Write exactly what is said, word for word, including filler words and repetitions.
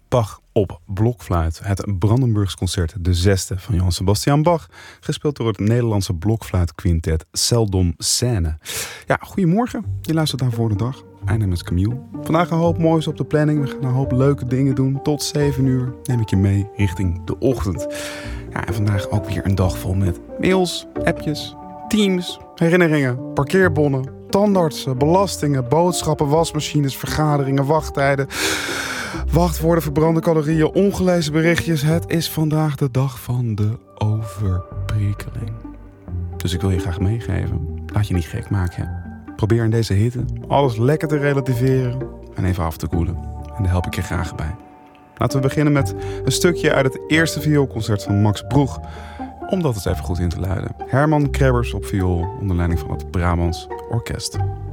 Bach op blokfluit. Het Brandenburgs concert, de zesde van Johann Sebastian Bach. Gespeeld door het Nederlandse blokfluitquintet Seldom Scène. Ja, goedemorgen. Je luistert naar Voor de Dag. Mijn naam is Camille. Vandaag een hoop moois op de planning. We gaan een hoop leuke dingen doen. Tot zeven uur neem ik je mee richting de ochtend. Ja, en vandaag ook weer een dag vol met mails, appjes, teams, herinneringen, parkeerbonnen, tandartsen, belastingen, boodschappen, wasmachines, vergaderingen, wachttijden, wachtwoorden, verbrande calorieën, ongelezen berichtjes. Het is vandaag de dag van de overprikkeling. Dus ik wil je graag meegeven. Laat je niet gek maken. Probeer in deze hitte alles lekker te relativeren en even af te koelen. En daar help ik je graag bij. Laten we beginnen met een stukje uit het eerste vioolconcert van Max Broeg. Om dat eens even goed in te luiden. Herman Krebbers op viool onder leiding van het Brabants Orkest.